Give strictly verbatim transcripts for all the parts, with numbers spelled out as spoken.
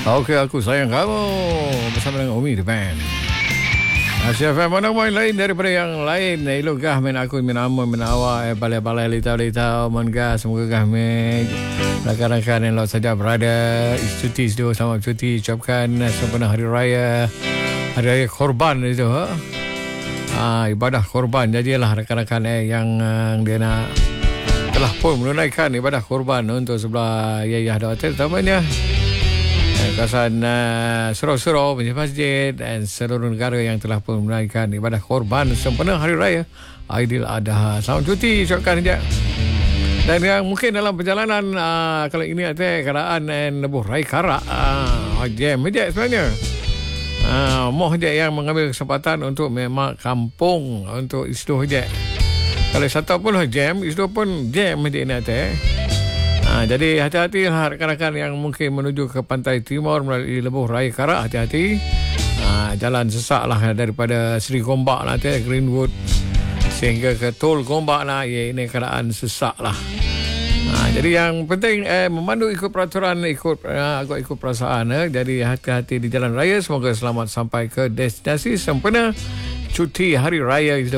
Okey, aku sayang kamu bersama dengan Umi The Band. Asia F M mana main lain daripada yang lain. Ilogah men aku minama menawa eh balai-balai litau-litau mengah semoga kami rakan-rakan yang lot saja berada cuti sedua sama cuti ucapkan sempena hari raya hari raya korban itu ha. Ah, ibadah korban. Jadilah rakan-rakan eh yang uh, dia nak telah pun menunaikan ibadah korban untuk sebelah Yayah Dawatir utamanya kawasan uh, surau-surau, masjid dan seluruh negara yang telah pun menunaikan ibadah korban sempena hari raya Aidiladha. Selamat cuti ucapkan saja. Dan yang mungkin dalam perjalanan uh, kalau ini ada keadaan and lebuh raya karak uh, jam saja sebenarnya. Uh, moh je yang mengambil kesempatan untuk memak kampung untuk isdoh je. Kalau satu pun jam, isdoh pun jam je ini ada. Ha, jadi hati-hatilah rakan-rakan yang mungkin menuju ke pantai timur melalui lebuh raya karak, hati-hati. Ha, jalan sesaklah daripada Seri Gombak nanti Greenwood sehingga ke Tol Gombak lah, ya, ini keadaan sesaklah. Ha, jadi yang penting eh, memandu ikut peraturan, ikut uh, agak ikut perasaan. Eh. Jadi hati-hati di jalan raya. Semoga selamat sampai ke destinasi sempena cuti hari raya itu.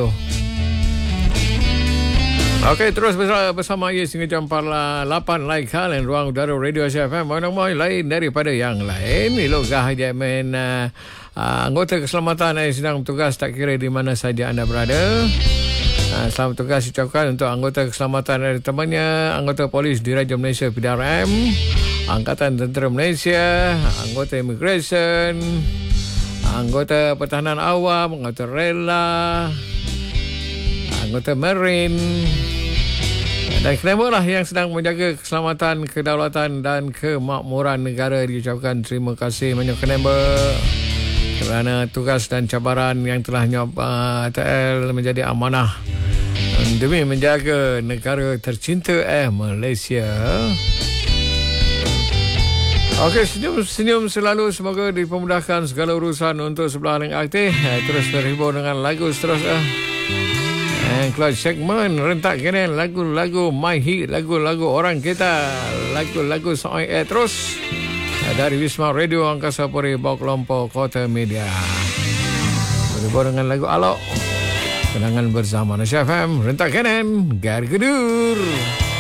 Okey, terus bersama, bersama Yes hingga jam lapan like hal dan ruang udara Radio Asia F M. Mana-mana lain daripada yang lain. Ilogah je men uh, uh, anggota keselamatan yang sedang bertugas tak kira di mana saja anda berada. Uh, selamat tugas ucapkan untuk anggota keselamatan dari temannya, anggota polis Diraja Malaysia P D R M, Angkatan Tentera Malaysia, anggota Immigration, anggota Pertahanan Awam, anggota Rela, anggota Marine dan kenapa lah yang sedang menjaga keselamatan, kedaulatan dan kemakmuran negara. Diucapkan terima kasih banyak kenapa kerana tugas dan cabaran yang telah nyoba T L menjadi amanah demi menjaga negara tercinta eh Malaysia. Okey, senyum-senyum selalu, semoga dipermudahkan segala urusan untuk sebelah yang aktif. Terus terhibur dengan lagu seterusnya. And keluar segmen rentak kena lagu-lagu my hit, lagu-lagu orang kita, lagu-lagu soal eh terus dari Wisma Radio Angkasa Puri Bawah Kelompok Kota Media. Berhubung dengan lagu Alok, kenangan bersama Asia F M rentak kena Gar Kedur.